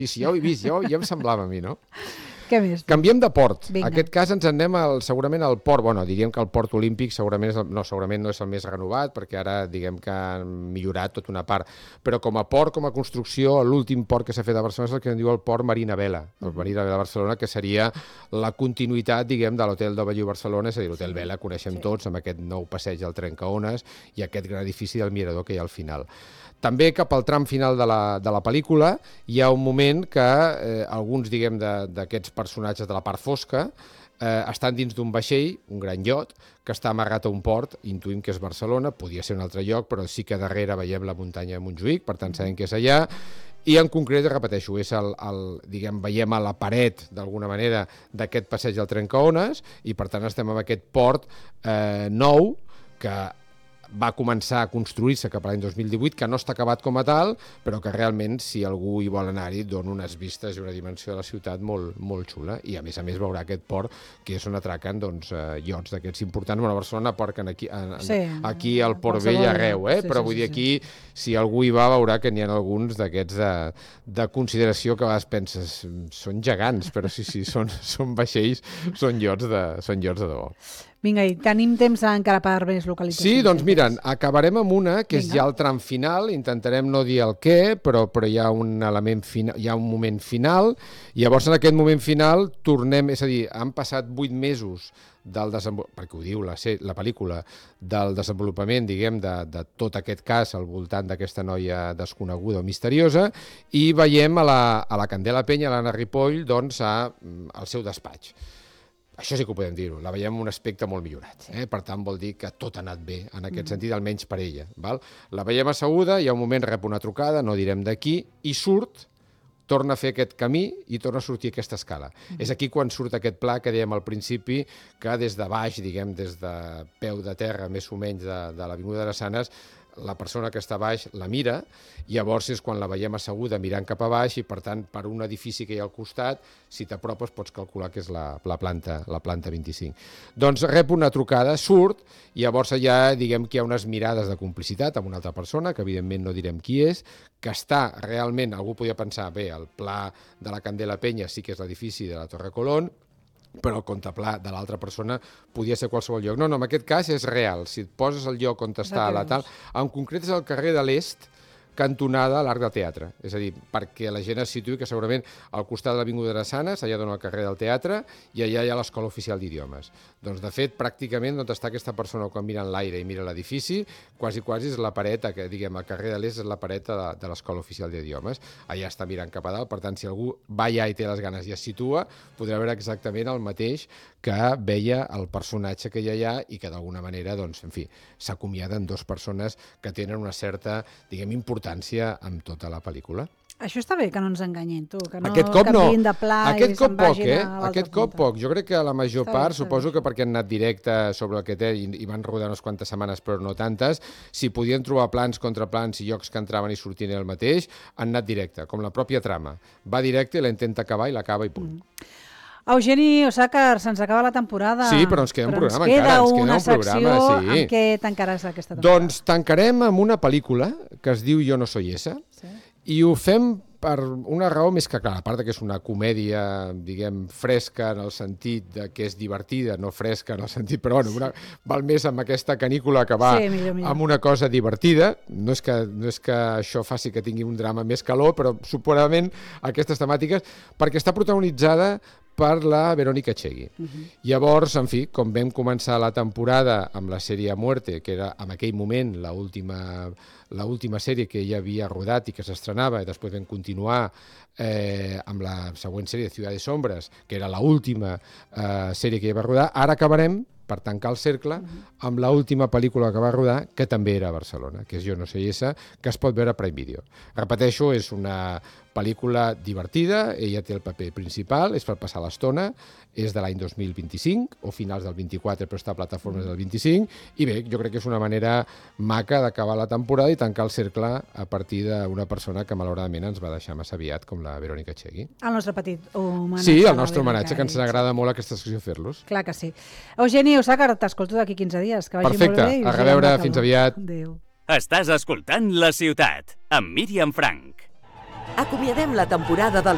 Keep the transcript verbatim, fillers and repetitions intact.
I si ja ho he vist, ja, ja em semblava a mi, no? Què més? Canviem de port. Vinga. En aquest cas ens en anem al, segurament al port, bueno, diríem que el port olímpic segurament, és el, no, segurament no és el més renovat, perquè ara diguem que han millorat tota una part, però com a port, com a construcció, l'últim port que s'ha fet a Barcelona és el que en diu el port Marina Vela, el Marina Vela Barcelona, que seria la continuïtat, diguem, de l'hotel de Bellús Barcelona, és a dir, l'hotel Vela, coneixem sí. tots, amb aquest nou passeig al Trencaones i aquest gran edifici del mirador que hi ha al final. També cap al tram final de la, de la pel·lícula hi ha un moment que eh, alguns, diguem, d'aquests personatges de la part fosca eh, estan dins d'un vaixell, un gran iot, que està amagat a un port, intuïm que és Barcelona, podia ser un altre lloc, però sí que darrere veiem la muntanya de Montjuïc, per tant sabem que és allà, i en concret, repeteixo, és el, el, diguem, veiem a la paret, d'alguna manera, d'aquest passeig del Trencaones, i per tant estem en aquest port eh, nou, que va començar a construir-se cap a l'any dos mil divuit, que no està acabat com a tal, però que realment, si algú hi vol anar-hi, dona unes vistes i una dimensió de la ciutat molt, molt xula, i a més a més veurà aquest port, que és on atraquen doncs, eh, iots d'aquests importants. Bueno, a Barcelona porten aquí, en, sí, aquí al Port Vell arreu, eh? sí, però sí, vull dir, aquí, si algú hi va, veurà que n'hi ha alguns d'aquests de, de consideració que a vegades penses, són gegants, però sí, sí, són, són vaixells, són iots de, són iots de debò. Vinga, i tenim temps encara per més localitzacions. Sí, doncs mira, acabarem amb una, que Vinga. és ja el tram final, intentarem no dir el què, però, però hi ha un element final, hi ha un moment final, i llavors en aquest moment final tornem, és a dir, han passat vuit mesos del desenvolupament, perquè ho diu la, la pel·lícula, del desenvolupament, diguem, de, de tot aquest cas al voltant d'aquesta noia desconeguda o misteriosa, i veiem a la, a la Candela Penya, a l'Anna Ripoll, doncs, a, al seu despatx. Això sí que ho podem dir-ho, la veiem un aspecte molt millorat, eh? Per tant vol dir que tot ha anat bé, en aquest mm. sentit, almenys per ella. Val? La veiem asseguda, hi ha un moment rep una trucada, no direm d'aquí, i surt, torna a fer aquest camí i torna a sortir aquesta escala. Mm. És aquí quan surt aquest pla que dèiem al principi, que des de baix, diguem, des de peu de terra, més o menys, de, de l'Avinguda de Drassanes, la persona que està a baix la mira, i llavors és quan la veiem asseguda mirant cap a baix, i per tant per un edifici que hi ha al costat, si t'apropes pots calcular que és la, la, planta, la planta vint-i-cinc. Doncs rep una trucada, surt, i llavors allà diguem que hi ha unes mirades de complicitat amb una altra persona, que evidentment no direm qui és, que està realment, algú podia pensar, bé, el pla de la Candela Penya sí que és l'edifici de la Torre Colón, però el contrapla de l'altra persona podia ser qualsevol lloc. No, no, en aquest cas és real. Si et poses al lloc on està la tal... En concret és el carrer de l'Est, cantonada a l'Arc del Teatre. És a dir, perquè la gent es situï que segurament al costat de l'Avinguda de Drassanes, allà dona el carrer del Teatre, i allà hi ha l'Escola Oficial d'Idiomes. Doncs, de fet, pràcticament on està aquesta persona quan mira en l'aire i mira l'edifici, quasi, quasi és la paret, que, diguem, el carrer de l'Est és la paret de, de l'Escola Oficial d'Idiomes. Allà està mirant cap a dalt, per tant, si algú va allà i té les ganes i es situa, podrà veure exactament el mateix que veia el personatge que hi ha allà i que d'alguna manera, doncs, en fi, s'acomiaden dues persones que tenen una certa, diguem, importància amb tota la pel·lícula. Això està bé, que no ens enganyem, tu, que no Aquest cop no. canviïn de pla Aquest i cop se'n poc, vagin eh? a l'altra Aquest cop punta. poc. Jo crec que la major Està part, bé, suposo bé. que perquè han anat directe sobre el que té i, i van rodar unes quantes setmanes, però no tantes, si podien trobar plans, contraplans i llocs que entraven i sortien el mateix, han anat directe, com la pròpia trama. Va directe i la intenta acabar i l'acaba i punt. Mm. Eugeni Osàcar, se'ns acaba la temporada. Sí, però ens queda un però programa ens queda encara. Ens queda una un programa, secció sí. amb què tancaràs aquesta temporada. Doncs tancarem amb una pel·lícula que es diu Jo no soy esa, sí. I ho fem per una raó més que clara, a part que és una comèdia, diguem, fresca en el sentit de que és divertida, no fresca en el sentit, però bueno, una, val més amb aquesta canícula que va sí, millor, millor. amb una cosa divertida. No és, que, no és que això faci que tingui un drama més calor, però suposadament aquestes temàtiques, perquè està protagonitzada per la Verónica Echegui. Uh-huh. Llavors, en fi, com vam començar la temporada amb la sèrie A Muerte, que era en aquell moment l'última l'última sèrie que ella havia rodat i que s'estrenava, i després vam continuar eh, amb la següent sèrie de Ciudad de Sombras, que era l'última eh, sèrie que ella va rodar, ara acabarem, per tancar el cercle, amb l'última pel·lícula que va rodar, que també era a Barcelona, que és Jo no soy esa, que es pot veure a Prime Video. Repeteixo, és una pel·lícula divertida, ella té el paper principal, és per passar l'estona, és de l'any dos mil vint-i-cinc, o finals del vint-i-quatre, però està a plataformes del vint-i-cinc, i bé, jo crec que és una manera maca d'acabar la temporada i tancar el cercle a partir d'una persona que malauradament ens va deixar massa aviat, com la Verónica Echegui. El nostre petit homenatge. Sí, el nostre homenatge, que ens agrada molt aquesta secció fer-los. Clar que sí. Eugeni Osàcar, t'escolto d'aquí quinze dies. Que vagi Perfecte, molt bé. a reveure, fins aviat. Adéu. Estàs escoltant La Ciutat, amb Míriam Frank. Acomiadem la temporada del